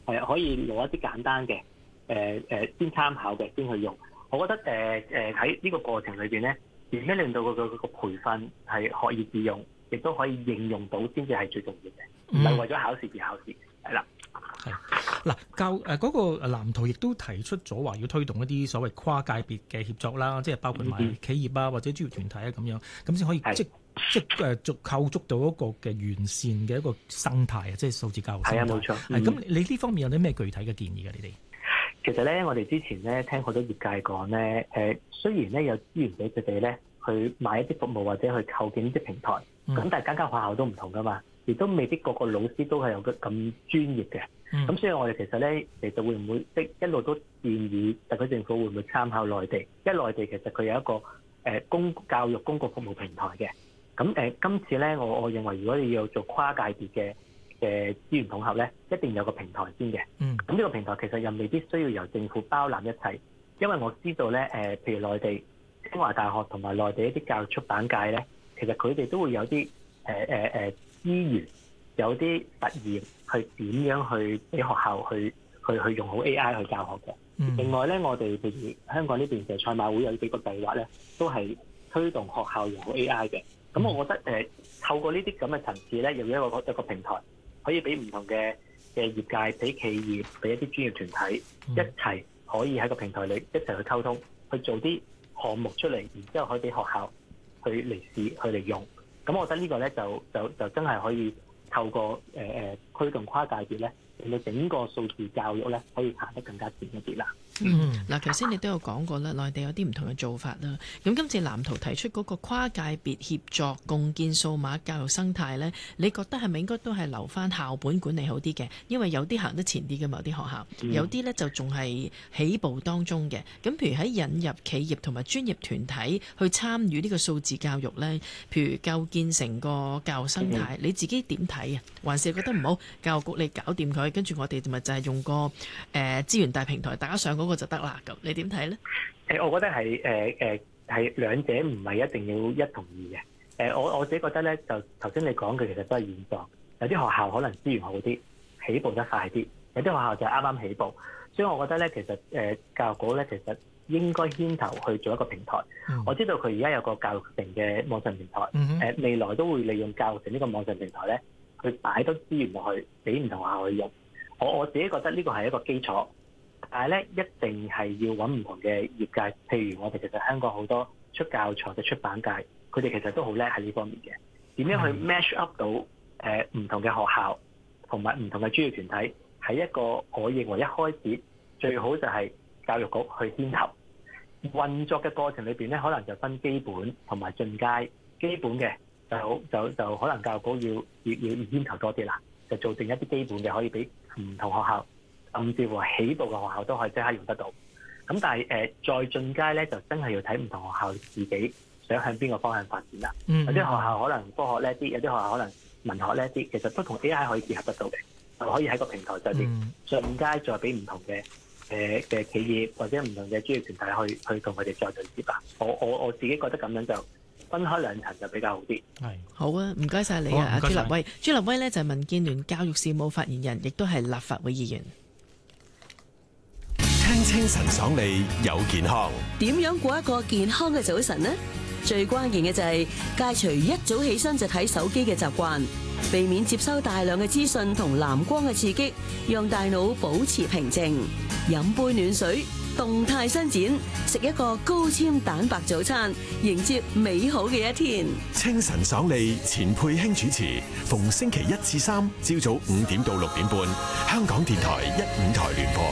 可以攞一啲簡單嘅先參考嘅先去用。我覺得喺呢個過程裏邊咧，點樣令到個培訓係學以致用，亦都可以應用到，先至係最重要嘅，唔係為咗考試而考試，係啦。 係嗱，嗰個藍圖亦都提出咗話要推動一啲所謂跨界別嘅協作啦，即係包括埋企業啊或者專業團體啊咁樣，咁先可以即構築到一個嘅完善嘅一個生態啊，即係數字教育生態。係啊，冇錯。咁你呢方面有啲咩具體嘅建議嘅？你哋其實咧，我哋之前咧聽好多業界講咧，雖然咧有資源俾佢哋咧去買一啲服務或者去構建呢啲平台，咁但係間學校都唔同噶嘛，亦都未必個個老師都係有咁專業嘅。咁所以我哋其實咧，其實會唔會即一路都建議特區政府會唔會參考內地？因為內地其實佢有一個教育公共服務平台嘅。咁今次咧，我認為如果你要做跨界別嘅資源統合咧，一定有個平台先嘅。咁呢個平台其實又未必需要由政府包攬一切，因為我知道咧譬如內地清華大學同埋內地一啲教育出版界咧，其實佢哋都會有啲資源，有啲實驗去點樣去俾學校去用好 AI 去教學嘅。另外咧，我哋譬如香港呢邊嘅賽馬會有幾個計劃咧，都係推動學校用好 AI 嘅。咁我覺得透過呢啲咁嘅層次咧，有一個平台，可以俾唔同嘅業界、俾企業、俾一啲專業團體一齊可以喺個平台裏一齊去溝通，去做啲項目出嚟，然之後可以俾學校去嚟試、去嚟用。咁我覺得呢個咧就真係可以透過驅動跨界別咧，令到整個數字教育咧可以行得更加前一啲啦。 嗱，頭先你都有講過啦，內地有啲唔同嘅做法啦。咁今次藍圖提出嗰個跨界別協作共建數碼教育生態呢，你覺得係咪應該都係留翻校本管理好啲嘅？因為有啲行得前啲嘅某啲學校，有啲呢就仲係起步當中嘅。咁譬如喺引入企業同埋專業團體去參與呢個數字教育呢，譬如構建成個教育生態，你自己點睇啊？還是覺得唔好，教育局你搞掂佢，跟住我哋咪就係用個資源大平台打上嗰個就得啦。咁你點睇咧？ 我覺得係兩者唔係一定要一同二嘅。我自己覺得咧，就頭先你講嘅其實都係現狀。有啲學校可能資源好啲，起步得快啲；有啲學校就係啱啱起步。所以我覺得咧，其實教育局咧，其實應該牽頭去做一個平台。我知道佢而家有個教育城嘅網上平台，未來都會利用教育城呢個網上平台咧，去擺多資源落去，俾唔同學校去用。我自己覺得呢個係一個基礎。但係咧，一定係要揾唔同嘅業界，譬如我哋其實香港好多出教材嘅出版界，佢哋其實都好叻喺呢方面嘅。點樣去 match up 到唔同嘅學校同埋唔同嘅專業團體，喺一個我認為一開始最好就係教育局去牽頭運作嘅過程裏邊咧，可能就分基本同埋進階。基本嘅就可能教育局要牽頭多啲啦，就做定一啲基本嘅，可以俾唔同學校，甚至乎起步嘅學校都可以即刻用得到。咁但係再進階咧，就真係要睇唔同學校自己想向邊個方向發展啦。有啲學校可能科學叻啲，有啲學校可能文學叻啲，其實都同 AI 可以結合得到嘅，就可以喺個平台上邊進階再俾唔同嘅企業或者唔同嘅專業團體去同佢哋再對接啦。我自己覺得咁樣就分開兩層就比較好啲。係好啊，唔該晒你啊，朱立威。朱立威呢就係民建聯教育事務發言人，亦都係立法會議員。 聽清晨爽利有健康， 點樣過一個健康嘅早晨呢？最關鍵嘅就係戒除一早起身就睇手機嘅習慣，避免接收大量嘅資訊同藍光嘅刺激，讓大腦保持平靜。飲杯暖水，動態伸展，食一個高纖蛋白早餐，迎接美好嘅一天。 清晨爽利，錢佩卿主持，逢星期1至3朝早5點到6點半，香港電台1、5台聯播。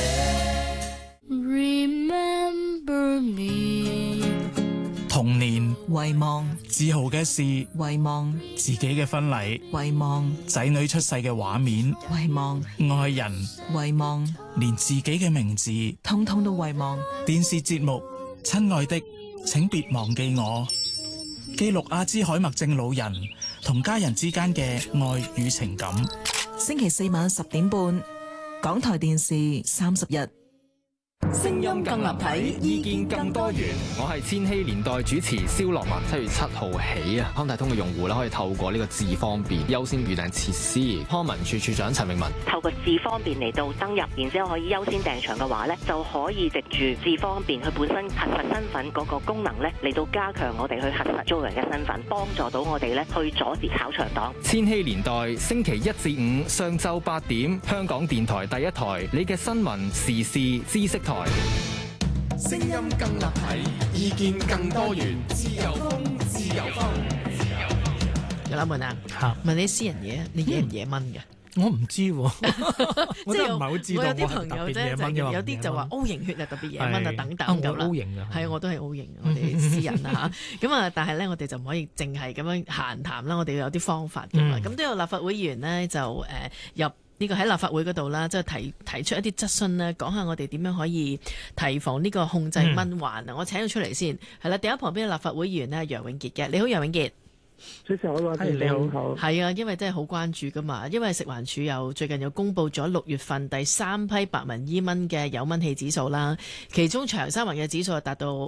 Remember me， 童年遺忘，自豪嘅事遺忘，自己嘅婚禮遺忘，仔女出世嘅畫面遺忘，愛人遺忘，連自己嘅名字通通都遺忘。電視節目《親愛的，請別忘記我》，記錄阿茲海默症老人同家人之間嘅愛與情感。 星期4晚10點半，港台電視30日。 聲音更立體，意見更多元。 我係千禧年代主持蕭樂文。7月7號起啊，康泰通嘅用戶咧可以透過呢個智方便優先預訂設施。康文署署長陳永文透過智方便嚟到登入，然之後可以優先訂場嘅話咧，就可以藉住智方便佢本身核實身份嗰個功能咧，嚟到加強我哋去核實租人嘅身份，幫助到我哋咧去阻截炒場黨。 千禧年代星期1至5上晝8點，香港電台第一台，你嘅新聞時事知識台。 聲音更立體，意見更多元，自由風，自由風。 有啦，問啊，問你私人嘢，你惹唔惹蚊嘅？ 我唔知喎，我真係唔係好知道。 我有啲朋友啫，就有啲就話 O 型血啊，特別惹蚊啊，等等咁啦。O 型啊， 係我都係 O 型，我哋私人啊嚇。咁啊，但係咧，我哋就唔可以淨係咁樣閒談啦，我哋要有啲方法㗎嘛。咁都有立法會議員呢，就入呢個喺立法會嗰度啦，即係提出一啲質詢咧，講下我哋點樣可以提防呢個控制蚊患啊！我請佢出嚟先，係啦，第一旁邊嘅立法會議員呢，楊永傑嘅，你好，楊永傑。 主持人你好， 係啊，因為真係好關注噶嘛，因為食環署最近又公布咗6月份第3批白紋伊蚊嘅有蚊氣指數啦，其中長沙灣嘅指數達到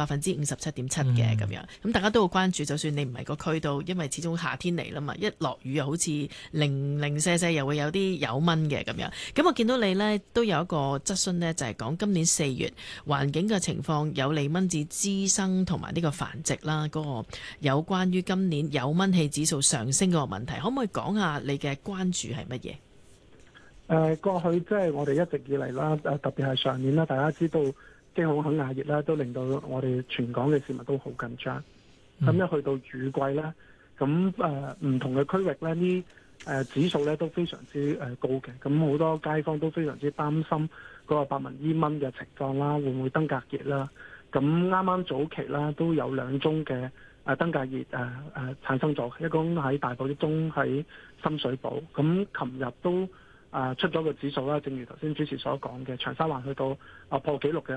57.7%嘅咁樣，咁大家都好關注，就算你唔係個區度，因為始終夏天嚟啦嘛，一落雨又好似零零舍舍又會有啲有蚊嘅咁樣，咁我見到你呢，都有一個質詢呢，就係講今年4月環境嘅情況有利蚊子滋生同埋呢個繁殖啦，嗰個有關於今年有蚊氣指數上升嗰個問題，可唔可以講下你嘅關注係乜嘢？ 過去即係我哋一直以嚟啦，特別係上年啦，大家知道京好肯亞熱啦，都令到我哋全港嘅市民都好緊張。咁一去到雨季咧，咁唔同嘅區域咧，呢指數咧都非常之高嘅。咁好多街坊都非常之擔心嗰個白紋伊蚊嘅情況啦，會唔會登革熱啦？咁啱啱早期啦，都有2宗嘅登革熱產生咗，一宗喺大埔，一宗喺深水埗。咁琴日都出咗個指數啦，正如頭先主持所講嘅，長沙灣去到破紀錄嘅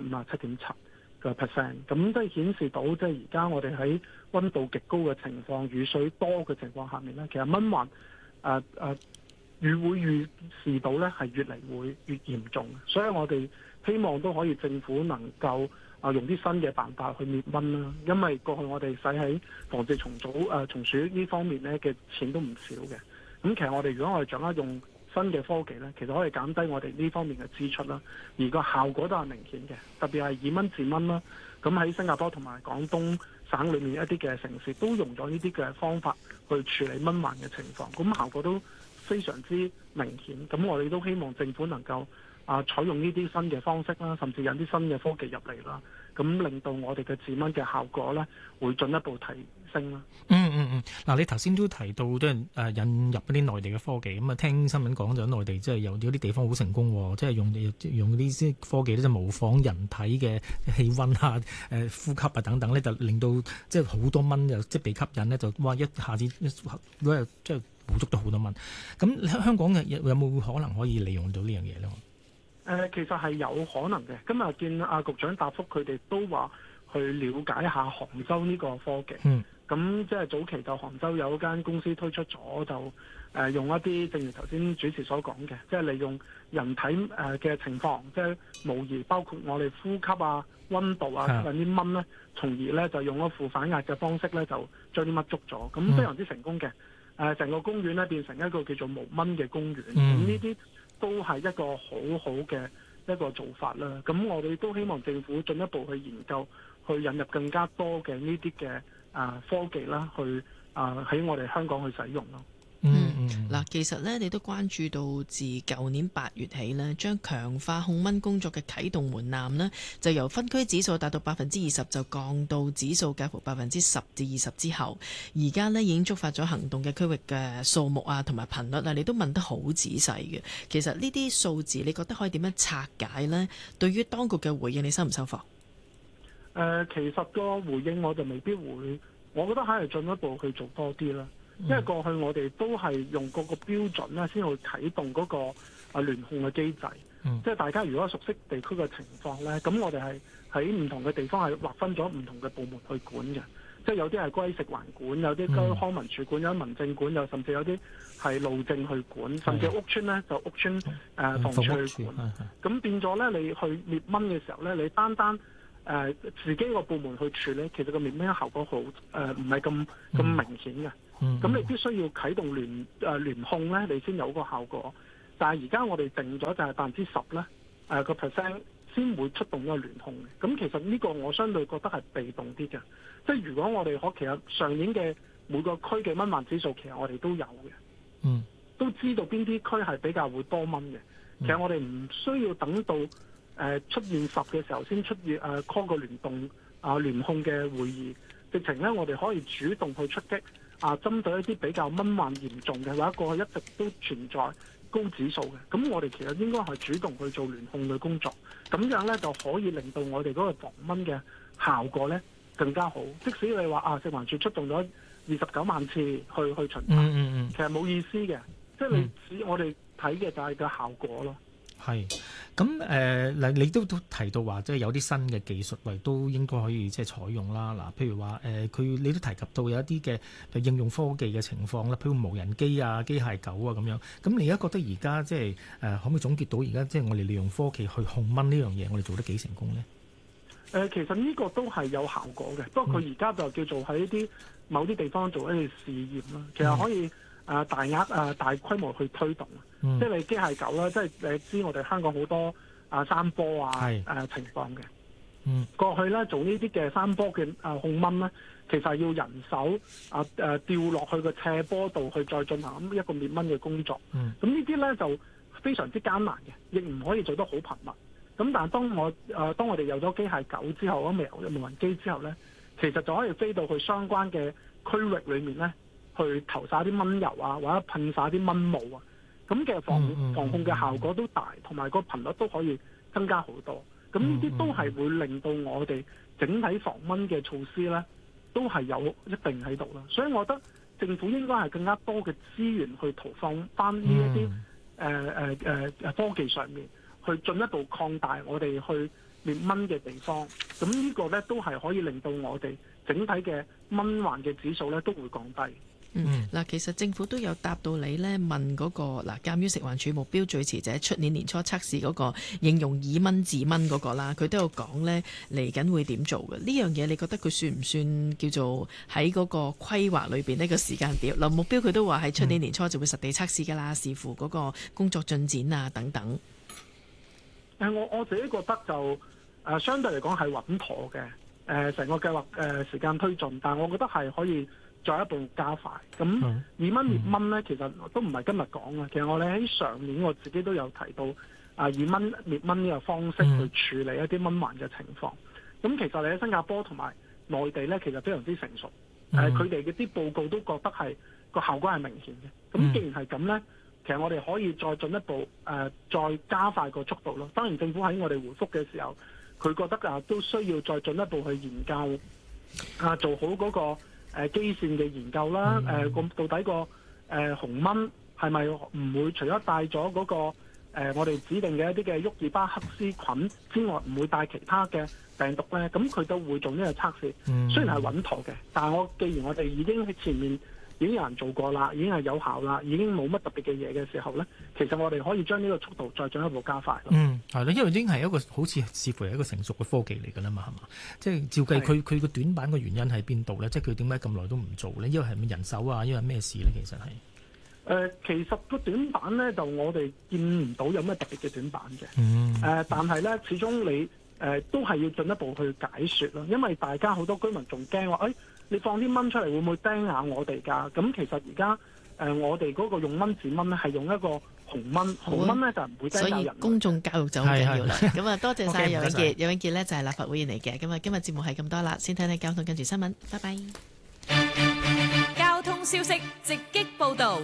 57.7%。咁都係顯示到即係而家我哋喺溫度極高嘅情況、雨水多嘅情況下面咧，其實蚊患預示到咧係越嚟會越嚴重。所以我哋希望都可以政府能夠用啲新嘅辦法去滅蚊啦，因為過去我哋使喺防治蟲鼠呢方面咧嘅錢都唔少嘅。咁其實我哋如果我哋掌握用新嘅科技咧，其實可以減低我哋呢方面嘅支出啦，而個效果都係明顯嘅。特別係以蚊治蚊啦，咁喺新加坡同埋廣東省裏面一啲嘅城市都用咗呢啲嘅方法去處理蚊患嘅情況，咁效果都非常之明顯。咁我哋都希望政府能夠採用呢啲新嘅方式啦，甚至引啲新嘅科技入嚟啦，咁令到我哋嘅治蚊嘅效果咧會進一步提升啦。 嗱，你頭先都提到即係引入一啲內地嘅科技，咁啊聽新聞講就內地即係有啲地方好成功，即係用呢啲科技咧就模仿人體嘅氣温啊、呼吸啊等等咧，就令到即係好多蚊就即係被吸引咧，就哇一下子即係捕捉到好多蚊。咁香港有冇可能可以利用到呢樣嘢咧？ 其實係有可能嘅。今日見局長答覆，佢哋都話去了解下杭州呢個科技。咁即係早期就杭州有一間公司推出咗，就用一啲正如頭先主持所講嘅，即係利用人體嘅情況，即係模擬包括我哋呼吸啊、溫度啊，吸引啲蚊咧，從而咧就用一個負反壓嘅方式咧，就將啲蚊捉咗，咁非常之成功嘅。成個公園咧變成一個叫做無蚊嘅公園。咁呢啲都係一個好好嘅一個做法啦。咁我哋都希望政府進一步去研究，去引入更加多嘅呢啲嘅科技啦，去喺我哋香港去使用咯。 嗱，其實咧，你都關注到自舊年8月起呢，將強化控蚊工作嘅啟動門檻呢，就由分區指數達到20%，就降到指數介乎10%至20%之後，而家呢已經觸發咗行動嘅區域嘅數目啊，同埋頻率啊，你都問得好仔細嘅。其實呢啲數字，你覺得可以點樣拆解呢？對於當局嘅回應，你收唔收貨？ 其實個回應我就未必會，我覺得係進一步去做多啲啦。因為過去我哋都係用嗰個標準咧，先去啟動嗰個聯控嘅機制。即係大家如果熟悉地區嘅情況咧，咁我哋係喺唔同嘅地方係劃分咗唔同嘅部門去管嘅。 即係有啲係歸食環管，有啲歸康文署管，有啲民政管，又甚至有啲係路政去管，甚至屋邨咧就屋邨房署去管。咁變咗咧，你去滅蚊嘅時候咧，你單自己個部門去處理，其實個滅蚊效果好唔係咁明顯嘅。咁你必須要啟動聯控咧，你先有個效果。但係而家我哋定咗就係10%咧個 percent 先會出動呢個聯控嘅。咁其實呢個我相對覺得係被動啲嘅。即係如果我哋其實上年嘅每個區嘅蚊患指數，其實我哋都有嘅，都知道邊啲區係比較會多蚊嘅。其實我哋唔需要等到出現10嘅時候先出現call 個聯控嘅會議，直情咧我哋可以主動去出擊針對一啲比較蚊患嚴重嘅，或者過去一直都存在高指數嘅，咁我哋其實應該係主動去做聯控嘅工作，咁樣咧就可以令到我哋嗰個防蚊嘅效果咧更加好。即使你話食環署出動咗29萬次去巡查，其實冇意思嘅，即係我哋睇嘅就係個效果咯。 係咁你都提到話，即係有啲新嘅技術嚟都應該可以即係採用啦。嗱，譬如話你都提及到有一啲嘅應用科技嘅情況啦，譬如無人機啊、機械狗啊咁樣。咁你而家覺得而家即係可唔可以總結到而家即係我哋利用科技去控蚊呢樣嘢，我哋做得幾成功呢？ 其實呢個都係有效果嘅，不過佢而家就叫做喺某啲地方做一啲試驗啦。其實可以大規模去推動。即係你機械狗啦，即係你知我哋香港好多山坡情況嘅。過去咧做呢啲嘅山坡嘅控蚊咧，其實係要人手掉落去個斜坡度去再進行一個滅蚊嘅工作。咁呢啲咧就非常之艱難嘅，亦唔可以做得好頻密。咁但係當我哋有咗機械狗之後，有無人機之後咧，其實就可以飛到去相關嘅區域裏面咧，去投灑啲蚊油或者噴灑啲蚊霧。咁嘅防控嘅效果都大，同埋個頻率都可以增加好多。咁呢啲都係會令到我哋整體防蚊嘅措施咧，都係有一定喺度啦。所以我覺得政府應該係更加多嘅資源去投放翻呢一啲科技上面，去進一步擴大我哋去滅蚊嘅地方。咁呢個咧都係可以令到我哋整體嘅蚊患嘅指數咧都會降低。 其實政府都有答到你呢，問嗰個鑑於食環署目標最遲就喺出年年初測試嗰個應用以蚊治蚊嗰個啦，佢都有講呢嚟緊會點做嘅。呢樣嘢你覺得佢算唔算叫做喺嗰個規劃裏邊呢個時間表？目標佢都話喺出年年初就會實地測試㗎啦，視乎嗰個工作進展啊等等。 我自己覺得就相對嚟講係穩妥嘅，成個計劃時間推進，但係我覺得係可以再一步加快。咁以蚊滅蚊咧，其實都唔係今日講嘅。其實我哋喺上年我自己都有提到以蚊滅蚊呢個方式去處理一啲蚊患嘅情況。咁其實你喺新加坡同埋內地咧，其實非常之成熟。佢哋嘅啲報告都覺得係個效果係明顯嘅。咁既然係咁咧，其實我哋可以再進一步再加快個速度咯。當然政府喺我哋回覆嘅時候，佢覺得都需要再進一步去研究做好嗰個基線嘅研究啦。咁到底個紅蚊係咪唔會除咗帶咗嗰個我哋指定嘅一啲嘅沃爾巴克斯菌之外，唔會帶其他嘅病毒咧？咁佢都會做呢個測試。雖然係穩妥嘅，但係既然我哋已經喺前面已經有人做過啦，已經係有效啦，已經冇乜特別嘅嘢嘅時候咧，其實我哋可以將呢個速度再進一步加快。 係咯，因為已經係一個好似乎係一個成熟嘅科技嚟㗎啦嘛，係嘛？即係照計佢個短板嘅原因喺邊度咧？即係佢點解咁耐都唔做咧？因為係咪人手啊？因為咩事咧？其實係其實個短板咧，就我哋見唔到有咩特別嘅短板嘅。但係咧，始終你都係要進一步去解說咯，因為大家好多居民仲驚話你放啲蚊出嚟會唔會叮咬我哋㗎？咁其實而家我哋嗰個用蚊治蚊咧係用一個紅蚊，紅蚊咧就唔會叮咬人。所以公眾教育就好緊要啦。咁多謝晒楊永傑，楊永傑咧就係立法會議員嚟嘅。咁今日節目係咁多啦，先聽聽交通跟住新聞，拜拜。 交通消息直擊報導。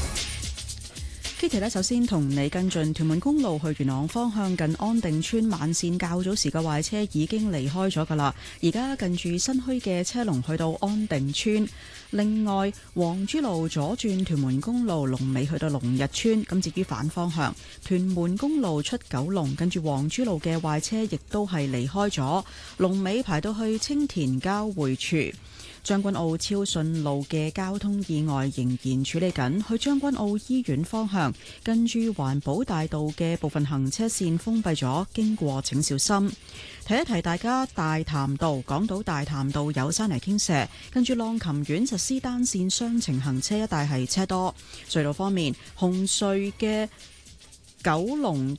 Kitty 呢，首先同你跟進屯門公路去元朗方向近安定村慢線較早時嘅壞車已經離開咗㗎啦，而家近住新墟嘅車龍去到安定村。另外，黃珠路左轉屯門公路龍尾去到龍日村。咁至於反方向，屯門公路出九龍近住黃珠路嘅壞車亦都係離開咗，龍尾排到去青田交匯處。 將軍澳超順路嘅交通意外仍然處理緊，去將軍澳醫院方向近住環保大道嘅部分行車線封閉咗，經過請小心。提一提大家，大潭道港島大潭道有山泥傾瀉，跟住浪琴苑實施單線雙程行車，一帶係車多。隧道方面，紅隧嘅九龍